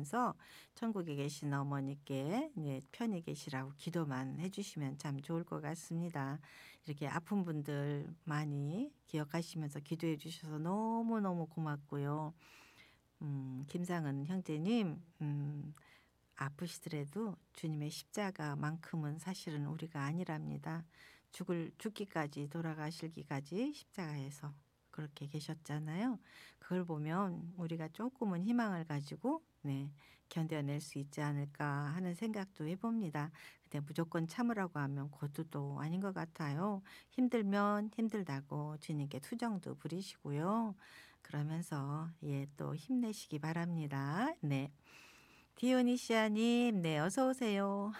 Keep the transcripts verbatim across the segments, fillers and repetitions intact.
들으시면서 천국에 계신 어머니께 네, 편히 계시라고 기도만 해주시면 참 좋을 것 같습니다. 이렇게 아픈 분들 많이 기억하시면서 기도해 주셔서 너무너무 고맙고요. 음, 김상은 형제님, 음, 아프시더라도 주님의 십자가만큼은 사실은 우리가 아니랍니다. 죽을 죽기까지 돌아가실기까지 십자가에서 그렇게 계셨잖아요. 그걸 보면 우리가 조금은 희망을 가지고 네, 견뎌낼 수 있지 않을까 하는 생각도 해봅니다. 근데 무조건 참으라고 하면 그것도 아닌 것 같아요. 힘들면 힘들다고 주님께 투정도 부리시고요. 그러면서 예, 또 힘내시기 바랍니다. 네. 디오니시아님, 네, 어서 오세요.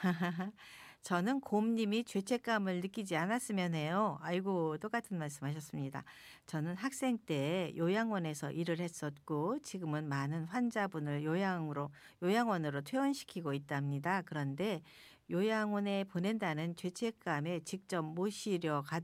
저는 곰님이 죄책감을 느끼지 않았으면 해요. 아이고, 똑같은 말씀하셨습니다. 저는 학생 때 요양원에서 일을 했었고 지금은 많은 환자분을 요양으로 요양원으로 퇴원시키고 있답니다. 그런데 요양원에 보낸다는 죄책감에 직접 모시려 가,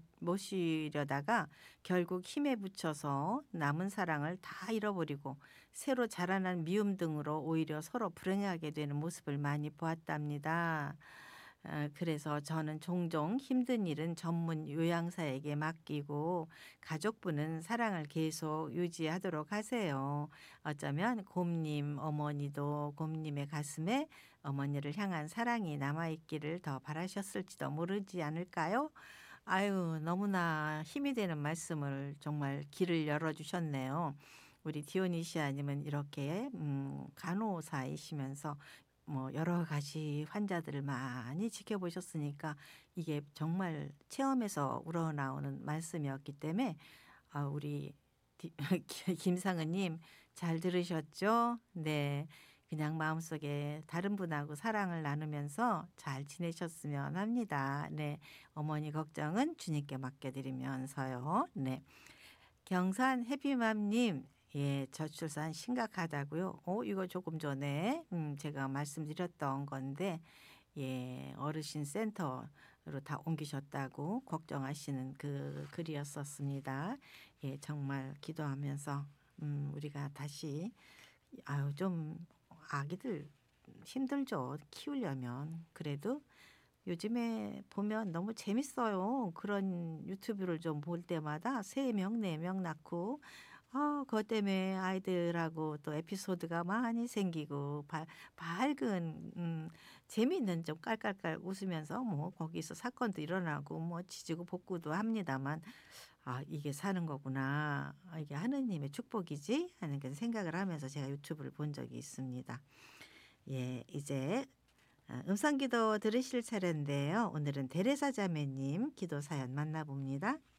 모시려다가 결국 힘에 부쳐서 남은 사랑을 다 잃어버리고 새로 자라난 미움 등으로 오히려 서로 불행하게 되는 모습을 많이 보았답니다. 어, 그래서 저는 종종 힘든 일은 전문 요양사에게 맡기고 가족분은 사랑을 계속 유지하도록 하세요. 어쩌면 곰님 어머니도 곰님의 가슴에 어머니를 향한 사랑이 남아있기를 더 바라셨을지도 모르지 않을까요? 아유, 너무나 힘이 되는 말씀을 정말 길을 열어주셨네요. 우리 디오니시아님은 이렇게 음, 간호사이시면서 뭐 여러 가지 환자들을 많이 지켜보셨으니까 이게 정말 체험에서 우러나오는 말씀이었기 때문에 아, 우리 디- 김상은님 잘 들으셨죠? 네. 그냥 마음속에 다른 분하고 사랑을 나누면서 잘 지내셨으면 합니다. 네. 어머니 걱정은 주님께 맡겨드리면서요. 네. 경산 해피맘님, 예, 저출산 심각하다고요. 어, 이거 조금 전에 음, 제가 말씀드렸던 건데, 예, 어르신 센터로 다 옮기셨다고 걱정하시는 그 글이었었습니다. 예, 정말 기도하면서 음, 우리가 다시 아유 좀 아기들 힘들죠. 키우려면 그래도 요즘에 보면 너무 재밌어요. 그런 유튜브를 좀 볼 때마다 세 명, 네 명 낳고 아, 그것 때문에 아이들하고 또 에피소드가 많이 생기고 바, 밝은 음, 재미있는 좀 깔깔깔 웃으면서 뭐 거기서 사건도 일어나고 뭐 지지고 볶고도 합니다만 아, 이게 사는 거구나. 아, 이게 하느님의 축복이지 하는 그 생각을 하면서 제가 유튜브를 본 적이 있습니다. 예, 이제 아, 음성기도 들으실 차례인데요. 오늘은 데레사 자매님 기도 사연 만나봅니다.